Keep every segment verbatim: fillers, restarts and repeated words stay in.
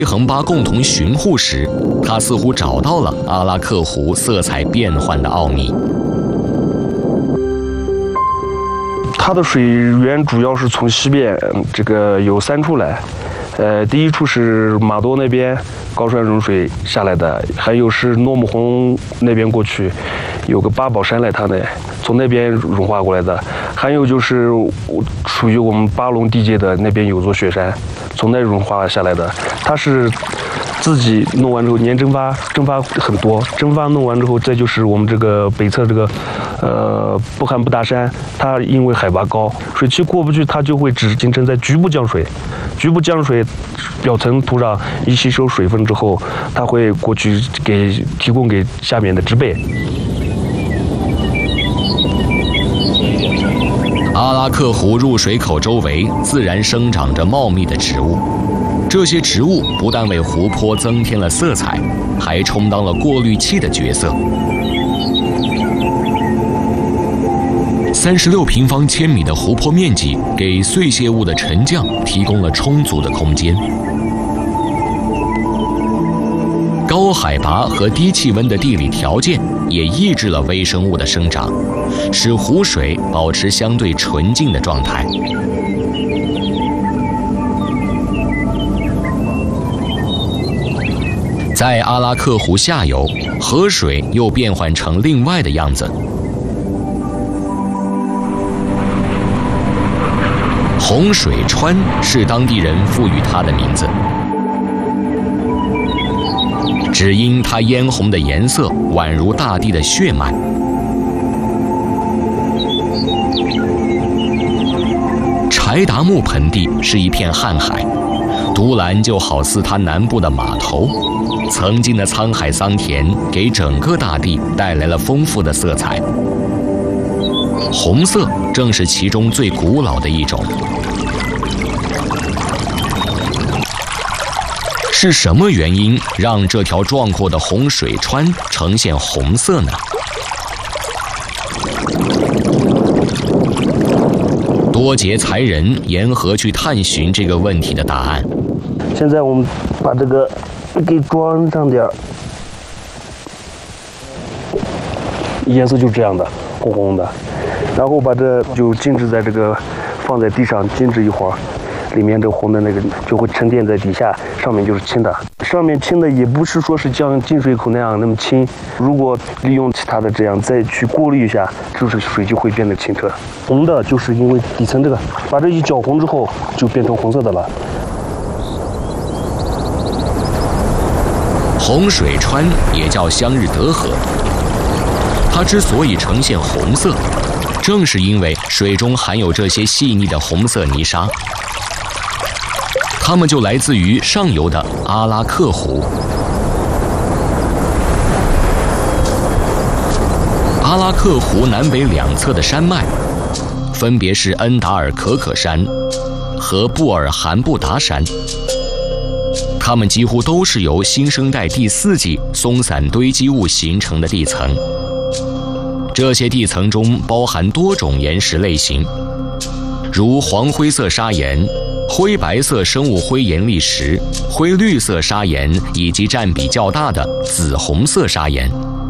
横巴共同巡护时，他似乎找到了阿拉克湖色彩变幻的奥秘。 它的水源主要是从西边，这个有三处来。呃，第一处是马多那边高山融水下来的，还有是诺木洪那边过去有个八宝山来它那从那边融化过来的，还有就是属于我们巴龙地界的那边有座雪山，从那融化下来的。它是自己弄完之后年蒸发，蒸发很多，蒸发弄完之后，再就是我们这个北侧这个呃不寒不大山，它因为海拔高，水汽过不去，它就会只形成在局部降水。局部降水，表层土壤一吸收水分之后，它会过去给提供给下面的植被。 阿拉克湖入水口周围自然生长着茂密的植物，这些植物不但为湖泊增添了色彩，还充当了过滤器的角色。三十六平方千米的湖泊面积，给碎屑物的沉降提供了充足的空间。高海拔和低气温的地理条件也抑制了微生物的生长，使湖水保持相对纯净的状态。在阿拉克湖下游，河水又变换成另外的样子。洪水川是当地人赋予它的名字，只因它嫣红的颜色宛如大地的血脉。柴达木盆地是一片瀚海，独兰就好似它南部的码头。曾经的沧海桑田给整个大地带来了丰富的色彩，红色正是其中最古老的一种。是什么原因让这条壮阔的洪水川呈现红色呢？多杰才人沿河去探寻这个问题的答案。 现在我们把这个给装上点儿，颜色就是这样的，红红的。然后把这就静置在这个放在地上静置一会儿，里面这红的那个就会沉淀在底下，上面就是清的。上面清的也不是说是像进水口那样那么清，如果利用其他的这样再去过滤一下，就是水就会变得清澈。红的就是因为底层这个，把这一搅红之后就变成红色的了。 洪水川也叫香日德河，它之所以呈现红色，正是因为水中含有这些细腻的红色泥沙，它们就来自于上游的阿拉克湖。阿拉克湖南北两侧的山脉，分别是恩达尔可可山和布尔罕布达山。它们几乎都是由新生代第四纪松散堆积物形成的地层。这些地层中包含多种岩石类型，如黄灰色砂岩、灰白色生物灰岩砾石、灰绿色砂岩以及占比较大的紫红色砂岩。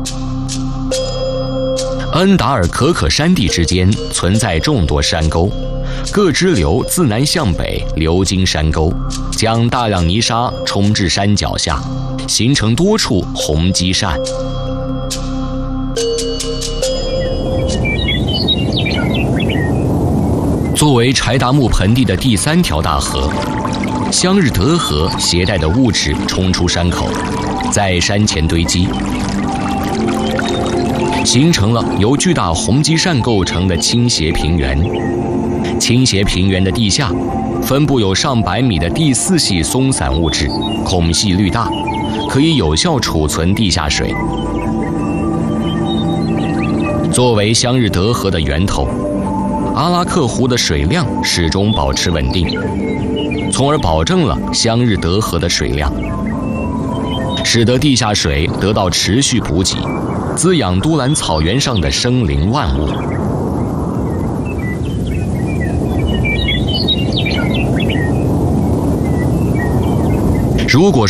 恩达尔可可山地之间存在众多山沟，各支流自南向北流经山沟，将大量泥沙冲至山脚下，形成多处红基扇。作为柴达木盆地的第三条大河，香日德河携带的物质冲出山口，在山前堆积，形成了由巨大红基扇构成的倾斜平原。倾斜平原的地下分布有上百米的第四系松散物质，孔隙率大，可以有效储存地下水。作为香日德河的源头，阿拉克湖的水量始终保持稳定，从而保证了香日德河的水量，使得地下水得到持续补给，滋养都兰草原上的生灵万物。 如果